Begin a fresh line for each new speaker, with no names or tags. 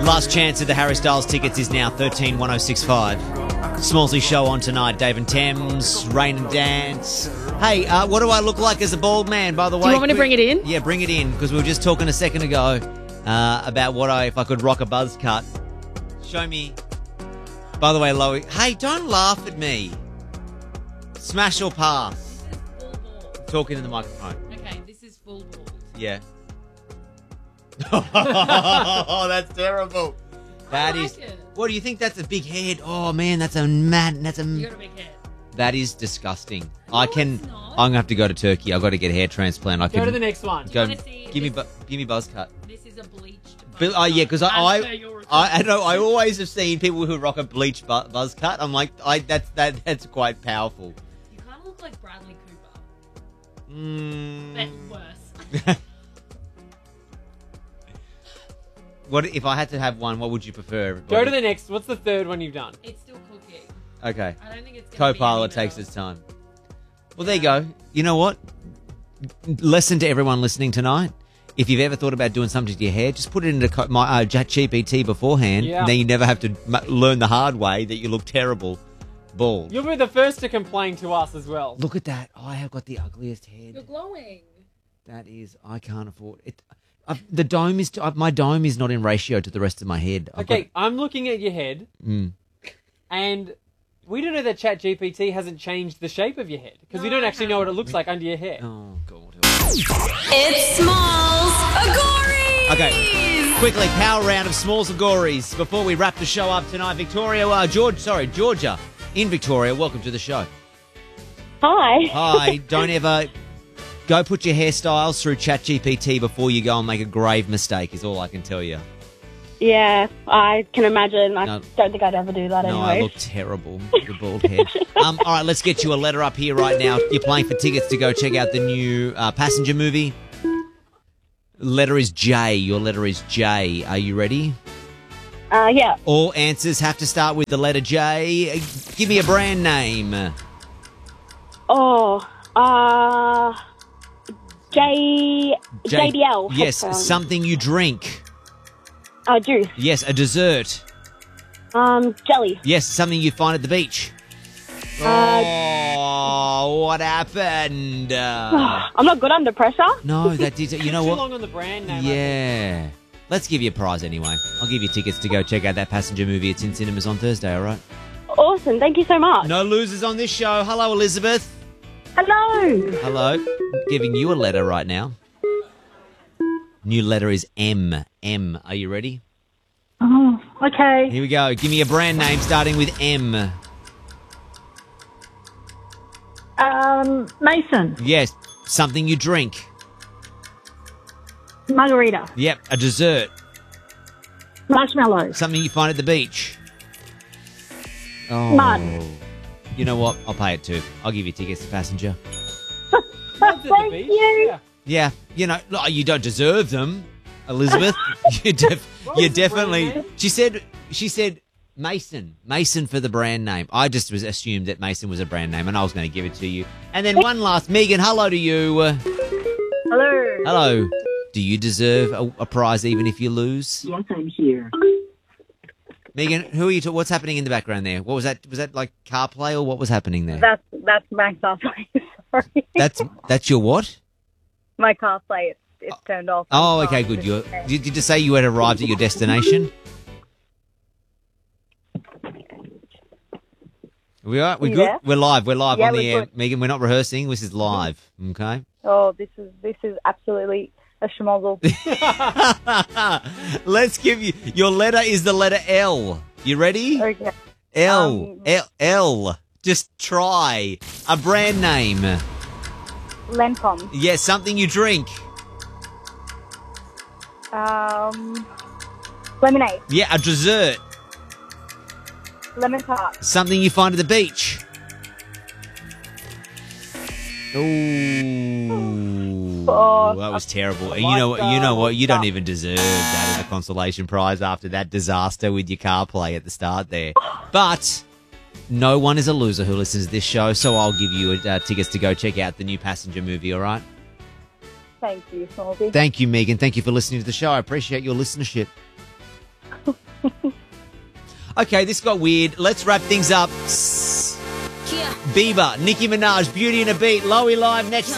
Last chance at the Harry Styles tickets is now 131065. Smallsy show on tonight. Dave and Thames, Rain and Dance. Hey, what do I look like as a bald man, by the way?
Do you want me to bring it in?
Yeah, bring it in, because we were just talking a second ago about if I could rock a buzz cut. Show me. By the way, Loie, hey, don't laugh at me. Smash or pass?
This is full bald.
Talking in the microphone.
Okay, this is full bald.
Yeah. Oh, that's terrible. That is.
It.
What do you think? That's a big head. Oh man, that's a.
You got a big head.
That is disgusing.
No, it's not.
I'm gonna have to go to Turkey. I've got to get a hair transplant.
Go to the next one.
Go.
wanna see
Give me
this?
buzz cut.
This is a bleached
But,
buzz
yeah,
cut.
because
As per
I
your request.
I know I always have seen people who rock a bleached buzz cut. I'm like, that's quite powerful.
You kind of look like Bradley Cooper,
Mm.
but worse.
What if I had to have one? What would you prefer? Everybody?
Go to the next. What's the third one you've done?
It's still cooking.
Okay.
I don't think it's gonna
Co-pilot
be any
takes
better.
its time. Well, there you go. You know what? Lesson to everyone listening tonight. If you've ever thought about doing something to your hair, just put it into ChatGPT beforehand.
Yeah.
And then you never have to learn the hard way that you look terrible bald.
You'll be the first to complain to us as well.
Look at that. I have got the ugliest head.
You're glowing.
That is, I can't afford it. My dome is not in ratio to the rest of my head.
Okay, I'm looking at your head, and we don't know that ChatGPT hasn't changed the shape of your head because we
No,
don't
I
actually know what it looks like under your hair.
Oh, God.
It's Smalls Agori!
Okay, quickly, power round of Smalls and Gories before we wrap the show up tonight. Georgia in Victoria, welcome to the show.
Hi.
Hi, don't ever go put your hairstyles through ChatGPT before you go and make a grave mistake is all I can tell you.
Yeah, I can imagine. I
No.
don't think I'd ever do that
No,
anyway.
I look terrible with the bald head. All right, let's get you a letter up here right now. You're playing for tickets to go check out the new Passenger movie. Letter is J. Your letter is J. Are you ready?
Yeah.
All answers have to start with the letter J. Give me a brand name.
Oh, JBL.
Yes,
headphones.
something you drink.
Juice.
Yes, a dessert.
Jelly.
Yes, something you find at the beach. Oh, what happened?
I'm not good under pressure.
No, that did. You know
Too
what?
long on the brand name.
Yeah. Let's give you a prize anyway. I'll give you tickets to go check out that Passenger movie. It's in cinemas on Thursday, all right?
Awesome. Thank you so much.
No losers on this show. Hello, Elizabeth.
Hello.
Hello. Giving you a letter right now. New letter is M. M. Are you ready?
Oh, okay.
Here we go. Give me a brand name starting with M.
Mason.
Yes. Something you drink.
Margarita.
Yep. A dessert.
Marshmallows.
Something you find at the beach. Oh.
Mud.
You know what? I'll pay it too. I'll give you tickets to Passenger.
Thank you.
Yeah.
Yeah. You know, look, you don't deserve them, Elizabeth. you definitely.
brand name?
She said Mason. Mason for the brand name. I just assumed that Mason was a brand name, and I was going to give it to you. And then one last, Megan. Hello to you.
Hello.
Hello. Do you deserve a prize even if you lose?
Yes, I'm here.
Megan, who are you? What's happening in the background there? What was that? Was that like CarPlay or what was happening there?
That's my car play. Sorry.
That's your what?
My car play. It's turned off.
Oh, okay, good. Did you say you had arrived at your destination? We are. We
You
good?
there?
We're live. We're live
Yeah,
on the
we're
air.
good.
Megan, we're not rehearsing. This is live. Okay.
Oh, this is absolutely a schmozzle.
Let's give you. Your letter is the letter L. You ready?
Okay.
L. L. Just try a brand name.
Lancome.
Yes, something you drink.
Lemonade.
Yeah, a dessert.
Lemon tart.
Something you find at the beach. Ooh,
Oh,
that was terrible. And
my
you know what? You know what? You don't
God.
even deserve that as a consolation prize after that disaster with your car play at the start there. But no one is a loser who listens to this show, so I'll give you tickets to go check out the new Passenger movie. All right?
Thank you, Smallsy.
Thank you, Megan. Thank you for listening to the show. I appreciate your listenership. Okay, this got weird. Let's wrap things up. Bieber, Nicki Minaj, Beauty and a Beat, Lowy Live next.